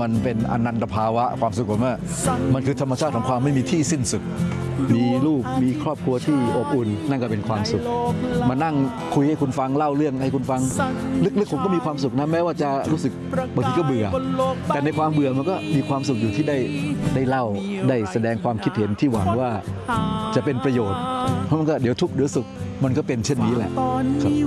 มันเป็นอนันตภาวะความสุขผมว่ามันคือธรรมชาติของความไม่มีที่สิ้นสุดมีลูกมีครอบครัวที่อบอุ่นนั่นก็เป็นความสุขมานั่งคุยให้คุณฟังเล่าเรื่องให้คุณฟังลึกๆผมก็มีความสุขนะแม้ว่าจะรู้สึกบางทีก็เบื่อแต่ในความเบื่อมันก็มีความสุขอยู่ที่ได้เล่าได้แสดงความคิดเห็นที่หวังว่าจะเป็นประโยชน์เพราะมันก็เดี๋ยวทุกข์เดี๋ยวสุขมันก็เป็นเช่นนี้แหละครับ